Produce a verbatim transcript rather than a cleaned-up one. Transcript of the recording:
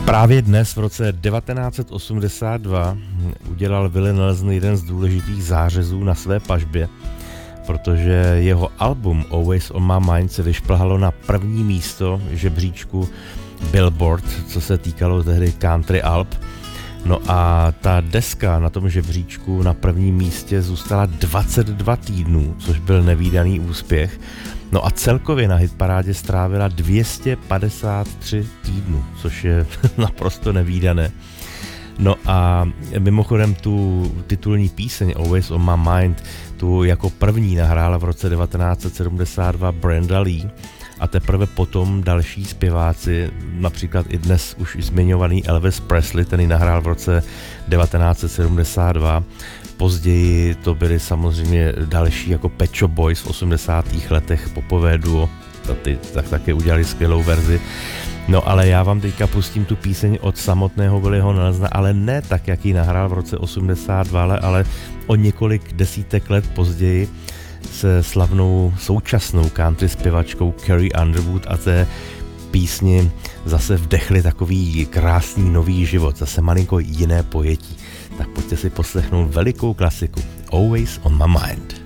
Právě dnes v roce devatenáct set osmdesát dva udělal Willie Nelson jeden z důležitých zářezů na své pažbě, protože jeho album Always on My Mind se vyšplhalo na první místo žebříčku Billboard, co se týkalo tehdy country alb. No a ta deska na tom žebříčku na prvním místě zůstala dvacet dva týdnů, což byl nevídaný úspěch. No a celkově na hitparádě strávila dvě stě padesát tři týdnů, což je naprosto nevídané. No a mimochodem tu titulní píseň Always on My Mind tu jako první nahrála v roce devatenáct set sedmdesát dva Brenda Lee a teprve potom další zpěváci, například i dnes už zmiňovaný Elvis Presley, ten ji nahrál v roce devatenáct set sedmdesát dva. Později to byly samozřejmě další jako Pet Shop Boys v osmdesátých letech, popové duo, ty tak také udělali skvělou verzi. No ale já vám teďka pustím tu píseň od samotného Willieho Nelsona, ale ne tak, jak ji nahrál v roce osmdesát dva, ale o několik desítek let později se slavnou současnou country zpěvačkou Carrie Underwood a té písni zase vdechli takový krásný nový život, zase malinko jiné pojetí. Tak pojďte si poslechnout velikou klasiku Always on My Mind.